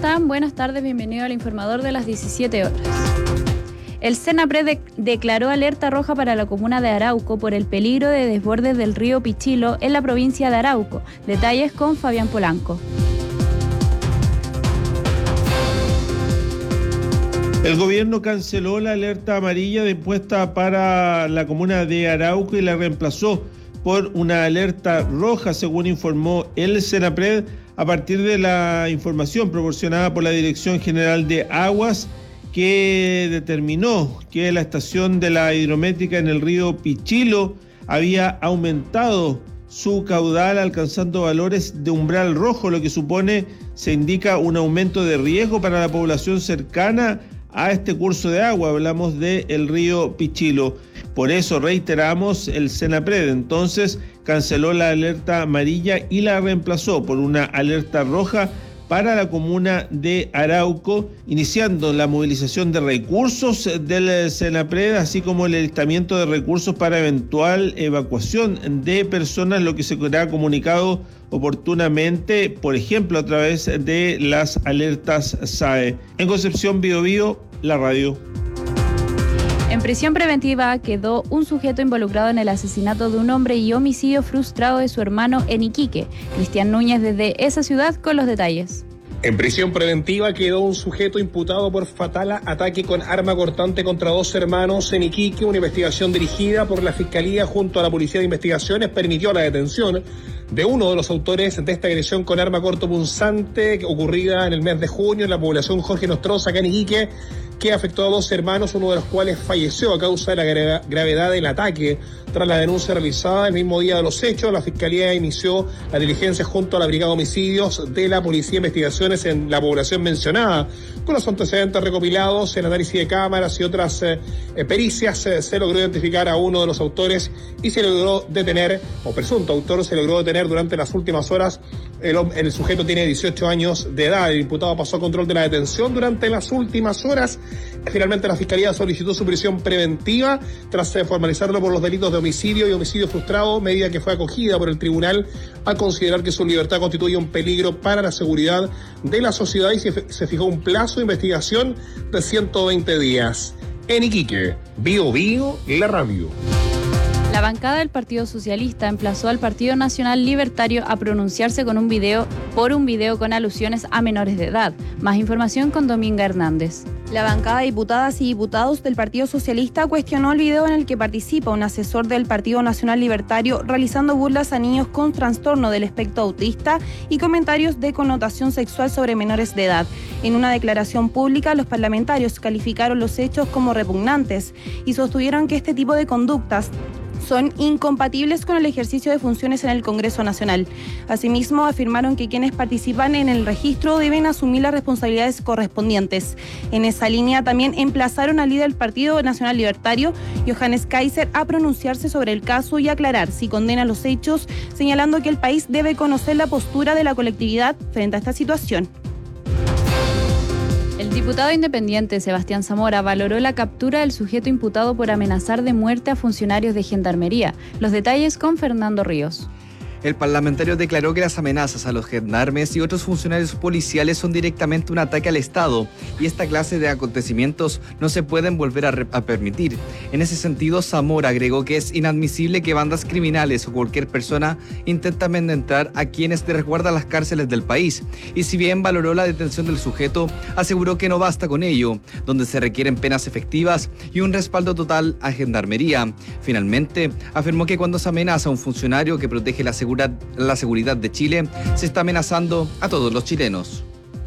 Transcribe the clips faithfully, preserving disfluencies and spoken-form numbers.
están? Buenas tardes, bienvenido al informador de las diecisiete horas. El Senapred de- declaró alerta roja para la comuna de Arauco por el peligro de desbordes del río Pichilo en la provincia de Arauco. Detalles con Fabián Polanco. El gobierno canceló la alerta amarilla impuesta para la comuna de Arauco y la reemplazó por una alerta roja, según informó el Senapred, a partir de la información proporcionada por la Dirección General de Aguas, que determinó que la estación de la hidrométrica en el río Pichilo había aumentado su caudal, alcanzando valores de umbral rojo, lo que supone, se indica, un aumento de riesgo para la población cercana a este curso de agua. Hablamos del río Pichilo. Por eso reiteramos, el Senapred entonces canceló la alerta amarilla y la reemplazó por una alerta roja para la comuna de Arauco, iniciando la movilización de recursos del Senapred, así como el alistamiento de recursos para eventual evacuación de personas, lo que se será comunicado oportunamente, por ejemplo, a través de las alertas S A E. En Concepción, Biobío, la radio. En prisión preventiva quedó un sujeto involucrado en el asesinato de un hombre y homicidio frustrado de su hermano en Iquique. Cristian Núñez desde esa ciudad con los detalles. En prisión preventiva quedó un sujeto imputado por fatal ataque con arma cortante contra dos hermanos en Iquique. Una investigación dirigida por la Fiscalía junto a la Policía de Investigaciones permitió la detención de uno de los autores de esta agresión con arma cortopunzante ocurrida en el mes de junio en la población Jorge Nostroza, acá en Iquique, que afectó a dos hermanos, uno de los cuales falleció a causa de la gra- gravedad del ataque. Tras la denuncia realizada el mismo día de los hechos, la Fiscalía inició la diligencia junto a la Brigada de Homicidios de la Policía de Investigaciones en la población mencionada. Con los antecedentes recopilados en análisis de cámaras y otras eh, pericias, eh, se logró identificar a uno de los autores y se logró detener, o presunto autor, se logró detener durante las últimas horas. El, el sujeto tiene dieciocho años de edad. El imputado pasó a control de la detención durante las últimas horas. Finalmente la Fiscalía solicitó su prisión preventiva tras eh, formalizarlo por los delitos de homicidio y homicidio frustrado, medida que fue acogida por el tribunal al considerar que su libertad constituye un peligro para la seguridad de la sociedad y se, se fijó un plazo de investigación de ciento veinte días. En Iquique, Bio Bio, la radio. La bancada del Partido Socialista emplazó al Partido Nacional Libertario a pronunciarse con un video, por un video con alusiones a menores de edad. Más información con Dominga Hernández. La bancada de diputadas y diputados del Partido Socialista cuestionó el video en el que participa un asesor del Partido Nacional Libertario realizando burlas a niños con trastorno del espectro autista y comentarios de connotación sexual sobre menores de edad. En una declaración pública, los parlamentarios calificaron los hechos como repugnantes y sostuvieron que este tipo de conductas son incompatibles con el ejercicio de funciones en el Congreso Nacional. Asimismo, afirmaron que quienes participan en el registro deben asumir las responsabilidades correspondientes. En esa línea también emplazaron al líder del Partido Nacional Libertario, Johannes Kaiser, a pronunciarse sobre el caso y aclarar si condena los hechos, señalando que el país debe conocer la postura de la colectividad frente a esta situación. El diputado independiente Sebastián Zamora valoró la captura del sujeto imputado por amenazar de muerte a funcionarios de Gendarmería. Los detalles con Fernando Ríos. El parlamentario declaró que las amenazas a los gendarmes y otros funcionarios policiales son directamente un ataque al Estado y esta clase de acontecimientos no se pueden volver a, re- a permitir. En ese sentido, Zamora agregó que es inadmisible que bandas criminales o cualquier persona intenten entrar a quienes resguardan las cárceles del país. Y si bien valoró la detención del sujeto, aseguró que no basta con ello, donde se requieren penas efectivas y un respaldo total a Gendarmería. Finalmente, afirmó que cuando se amenaza a un funcionario que protege la seguridad la seguridad de Chile, se está amenazando a todos los chilenos.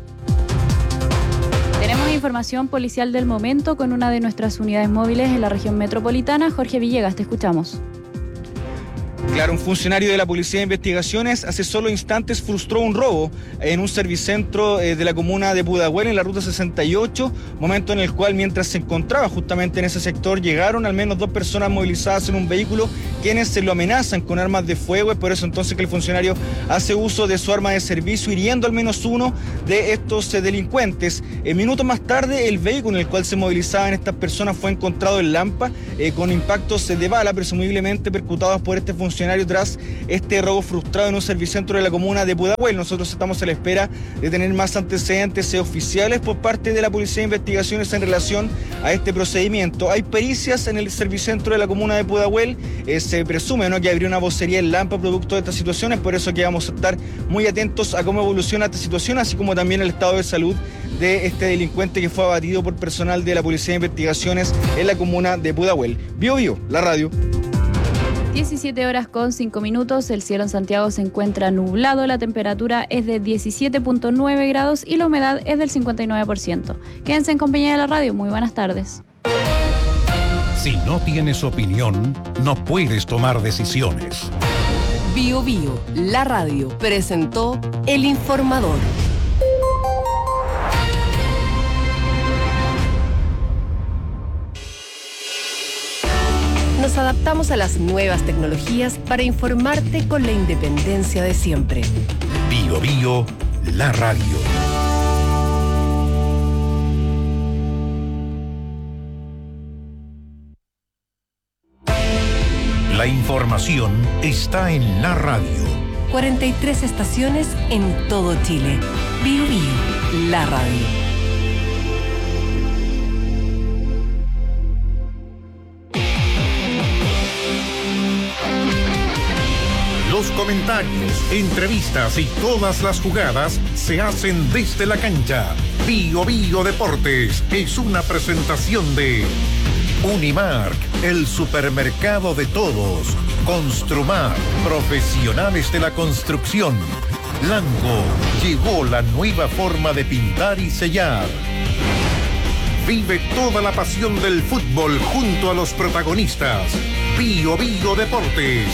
Tenemos información policial del momento con una de nuestras unidades móviles en la región metropolitana. Jorge Villegas, te escuchamos. Claro, un funcionario de la Policía de Investigaciones hace solo instantes frustró un robo en un servicentro eh, de la comuna de Pudahuel, en la ruta sesenta y ocho, momento en el cual, mientras se encontraba justamente en ese sector, llegaron al menos dos personas movilizadas en un vehículo, quienes se lo amenazan con armas de fuego. Es por eso entonces que el funcionario hace uso de su arma de servicio, hiriendo al menos uno de estos eh, delincuentes. Eh, minutos más tarde, el vehículo en el cual se movilizaban estas personas fue encontrado en Lampa, eh, con impactos de bala, presumiblemente percutados por este funcionario funcionario tras este robo frustrado en un servicentro de la comuna de Pudahuel. Nosotros estamos a la espera de tener más antecedentes oficiales por parte de la Policía de Investigaciones en relación a este procedimiento. Hay pericias en el servicentro de la comuna de Pudahuel. Eh, se presume, ¿no?, que habría una vocería en Lampa producto de estas situaciones, por eso que vamos a estar muy atentos a cómo evoluciona esta situación, así como también el estado de salud de este delincuente que fue abatido por personal de la Policía de Investigaciones en la comuna de Pudahuel. Bio Bio, la radio. diecisiete horas con cinco minutos, el cielo en Santiago se encuentra nublado, la temperatura es de diecisiete punto nueve grados y la humedad es del cincuenta y nueve por ciento. Quédense en compañía de la radio, muy buenas tardes. Si no tienes opinión, no puedes tomar decisiones. Bio Bio, la radio, presentó El Informador. Nos adaptamos a las nuevas tecnologías para informarte con la independencia de siempre. Bio Bio, la radio. La información está en la radio. cuarenta y tres estaciones en todo Chile. Bio Bio, la radio. Los comentarios, entrevistas y todas las jugadas se hacen desde la cancha. Bio Bio Deportes es una presentación de Unimark, el supermercado de todos. Construmar, profesionales de la construcción. Lango, llegó la nueva forma de pintar y sellar. Vive toda la pasión del fútbol junto a los protagonistas. Bio Bio Deportes.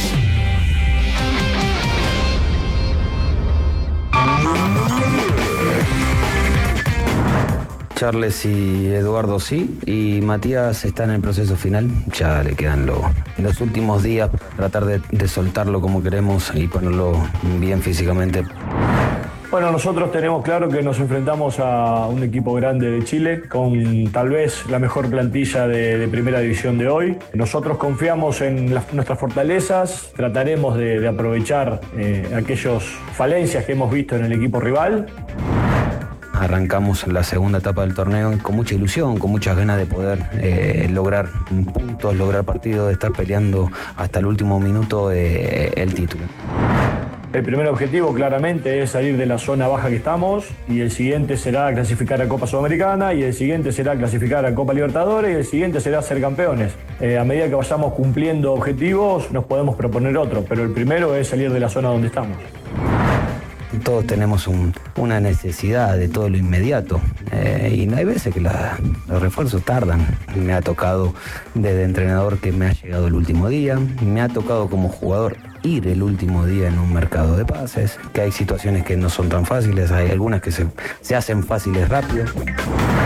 Charles y Eduardo sí, y Matías está en el proceso final. Ya le quedan lo, los últimos días para tratar de, de soltarlo como queremos y ponerlo bien físicamente. Bueno, nosotros tenemos claro que nos enfrentamos a un equipo grande de Chile con tal vez la mejor plantilla de, de primera división de hoy. Nosotros confiamos en las, nuestras fortalezas, trataremos de, de aprovechar eh, aquellas falencias que hemos visto en el equipo rival. Arrancamos la segunda etapa del torneo con mucha ilusión, con muchas ganas de poder eh, lograr puntos, lograr partidos, de estar peleando hasta el último minuto eh, el título. El primer objetivo claramente es salir de la zona baja que estamos, y el siguiente será clasificar a Copa Sudamericana, y el siguiente será clasificar a Copa Libertadores, y el siguiente será ser campeones. Eh, a medida que vayamos cumpliendo objetivos nos podemos proponer otro, pero el primero es salir de la zona donde estamos. Todos tenemos un, una necesidad de todo lo inmediato eh, y hay veces que la, los refuerzos tardan. Me ha tocado desde entrenador que me ha llegado el último día, me ha tocado como jugador ir el último día en un mercado de pases, que hay situaciones que no son tan fáciles, hay algunas que se, se hacen fáciles rápido.